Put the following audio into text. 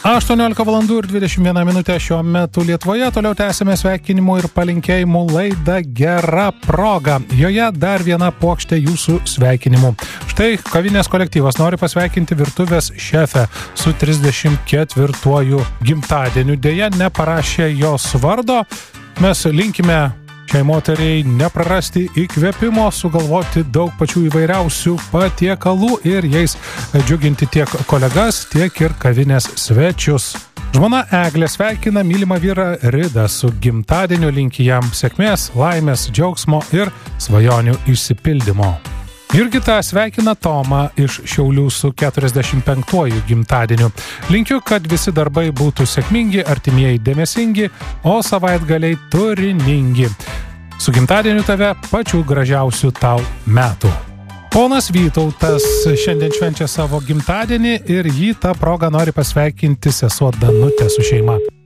18 valandų ir 21 minutė šiuo metu Lietuvoje. Toliau tęsime sveikinimų ir palinkėjimų laidą Gera proga. Joje dar viena puokštė jūsų sveikinimų. Štai kavinės kolektyvas nori pasveikinti virtuvės šefę su 34-uoju gimtadieniu. Deja, neparašė jos vardo. Mes linkime šiai moteriai neprarasti įkvėpimo, sugalvoti daug pačių įvairiausių patiekalų ir jais džiuginti tiek kolegas, tiek ir kavinės svečius. Žmona Eglė sveikina mylimą vyrą Ridą su gimtadieniu, linki jam sėkmės, laimės, džiaugsmo ir svajonių išsipildymo. Jurgita sveikina Tomą iš Šiaulių su 45-uoju gimtadieniu. Linkiu, kad visi darbai būtų sėkmingi, artimieji dėmesingi, o savaitgaliai turiningi. Su gimtadieniu tave pačių gražiausių tau metų. Ponas Vytautas šiandien švenčia savo gimtadienį ir jį tą progą nori pasveikinti sesuo Danutė su šeima.